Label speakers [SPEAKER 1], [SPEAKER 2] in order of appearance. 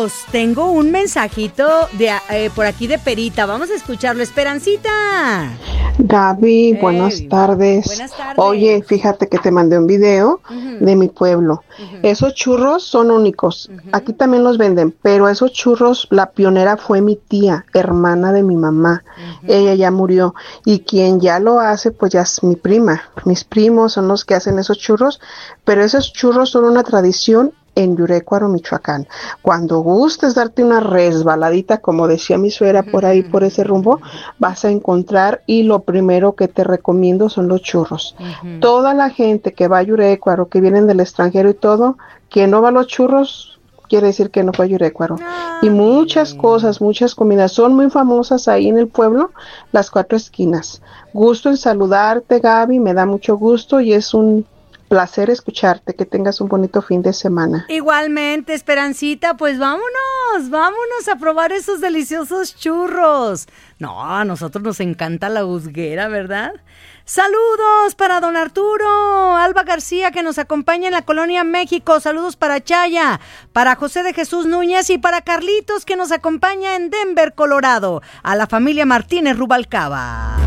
[SPEAKER 1] tengo un mensajito por aquí de Perita. Vamos a escucharlo. Esperancita.
[SPEAKER 2] Gaby, buenas tardes.
[SPEAKER 1] Buenas tardes.
[SPEAKER 2] Oye, fíjate que te mandé un video de mi pueblo. Esos churros son únicos. Aquí también los venden, pero esos churros, la pionera fue mi tía, hermana de mi mamá. Ella ya murió. Y quien ya lo hace, pues ya es mi prima. Mis primos son los que hacen esos churros, pero esos churros son una tradición en Yurecuaro, Michoacán. Cuando gustes darte una resbaladita, como decía mi suegra, por ahí, por ese rumbo, vas a encontrar, y lo primero que te recomiendo son los churros. Toda la gente que va a Yurecuaro, que vienen del extranjero y todo, quien no va a los churros, quiere decir que no fue a Yurecuaro. Y muchas cosas, muchas comidas, son muy famosas ahí en el pueblo, las 4 esquinas. Gusto en saludarte, Gaby, me da mucho gusto y es un placer escucharte, que tengas un bonito fin de semana.
[SPEAKER 1] Igualmente, Esperancita, pues vámonos a probar esos deliciosos churros. No, a nosotros nos encanta la husguera, ¿verdad? Saludos para don Arturo Alba García, que nos acompaña en la Colonia México. Saludos para Chaya, para José de Jesús Núñez y para Carlitos, que nos acompaña en Denver, Colorado. A la familia Martínez Rubalcaba.